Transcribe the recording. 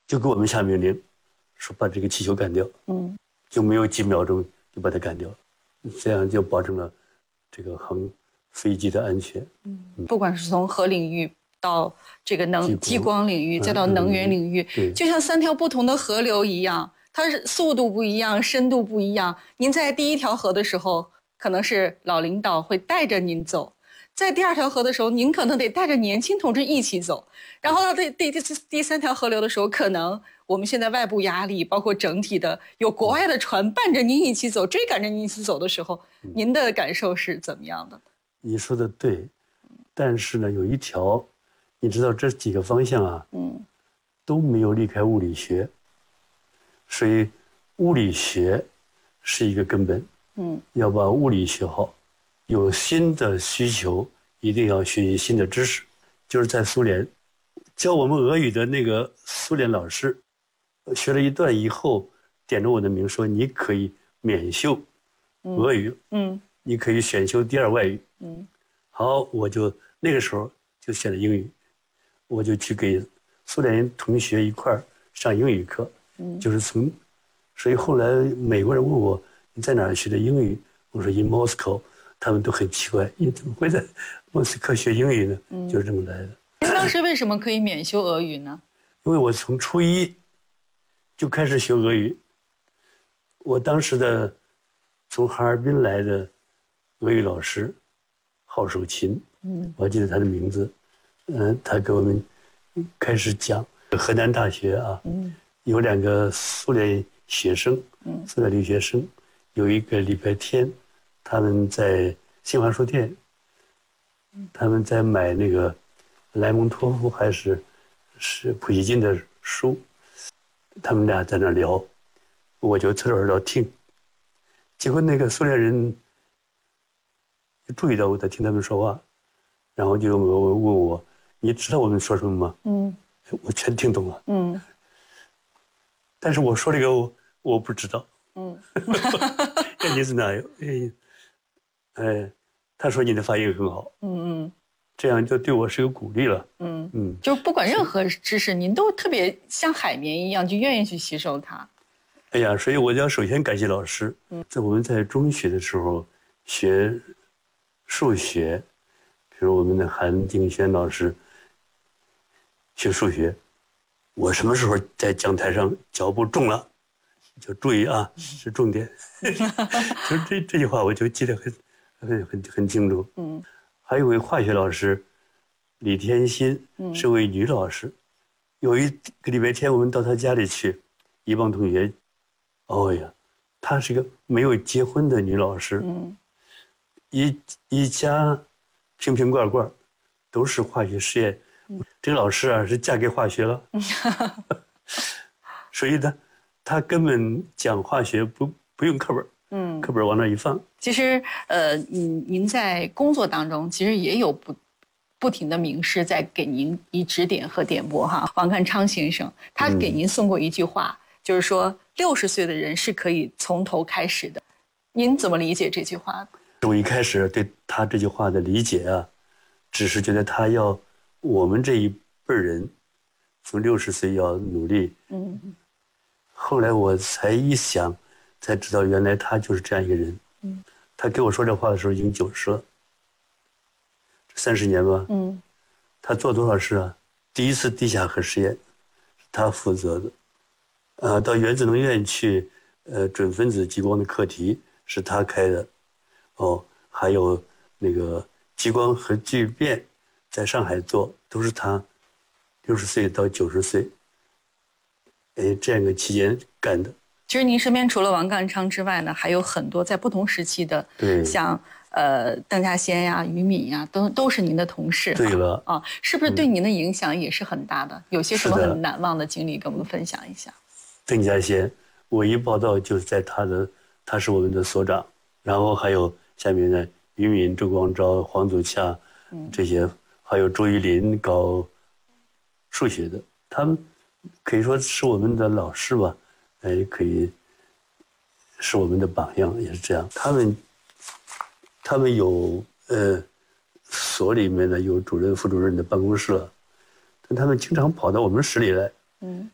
就给我们下命令，说把这个气球干掉。就没有几秒钟就把它干掉了，这样就保证了这个航飞机的安全。 不管是从核领域到这个激光领域，再到能源领域，就像3条不同的河流一样，它是速度不一样，深度不一样。您在第1条河的时候，可能是老领导会带着您走；在第2条河的时候，您可能得带着年轻同志一起走。然后到第3条河流的时候，可能我们现在外部压力，包括整体的有国外的船伴着您一起走，追赶着您一起走的时候，您的感受是怎么样的？ 你说的对，但是呢，有一条，你知道这几个方向啊，都没有离开物理学，所以物理学是一个根本。要把物理学好，有新的需求，一定要学习新的知识。就是在苏联，教我们俄语的那个苏联老师，学了一段以后，点着我的名说：“你可以免修俄语，你可以选修第2外语。”好，我就那个时候就选了英语，我就去给苏联人同学一块儿上英语课，就是所以后来美国人问我你在哪儿学的英语，我说 in Moscow， 他们都很奇怪，你怎么会在莫斯科学英语呢？就是这么来的。 您当时为什么可以免修俄语呢？ 因为我从初1就开始学俄语，我当时的从哈尔滨来的俄语老师郝守勤，我还记得他的名字，他给我们开始讲河南大学啊，有2个苏联学生，苏联留学生，有一个礼拜天，他们在新华书店，他们在买那个莱蒙托夫还是普希金的书，他们俩在那聊，我就侧着耳朵听，结果那个苏联人注意到我在听他们说话，然后就问我：“你知道我们说什么吗？”我全听懂了。但是我说这个我不知道。你是哪有？他说你的发音很好。这样就对我是有鼓励了。 就不管任何知识，您都特别像海绵一样，就愿意去吸收它。 哎呀，所以我要首先感谢老师。在我们在中学的时候学数学，比如我们的韩定轩老师学数学，我什么时候在讲台上脚步重了，就注意啊，是重点。就这句话我就记得很清楚。还有位化学老师李天心，是位女老师。有一个礼拜天，我们到她家里去，一帮同学，哦呀，她是个没有结婚的女老师。一家瓶瓶罐罐都是化学实验。这个老师啊，是嫁给化学了。所以呢，她根本讲化学不用课本，课本往那一放。 其实，您在工作当中其实也有不停的名师在给您以指点和点拨哈。王淦昌先生他给您送过一句话，就是说60岁的人是可以从头开始的。您怎么理解这句话？ 我一开始对他这句话的理解啊，只是觉得他要我们这一辈人从60岁要努力。后来我才一想，才知道原来他就是这样一个人。他给我说这话的时候已经90了，30年吧。他做多少事啊？第一次地下核实验是他负责的，到原子能院去，准分子激光的课题是他开的，还有那个激光核聚变在上海做，都是他60岁到90岁，这样一个期间干的。 其实您身边除了王淦昌之外呢，还有很多在不同时期的，像邓稼先呀、于敏呀，都是您的同事。 对了啊，是不是对您的影响也是很大的？有些什么很难忘的经历，跟我们分享一下？ 邓稼先，我一报道就是在他是我们的所长，然后还有下面的于敏、周光昭、黄祖洽，这些，还有周玉林搞数学的，他们可以说是我们的老师吧。可以是我们的榜样，也是这样。他们有所里面呢有主任、副主任的办公室了，但他们经常跑到我们室里来，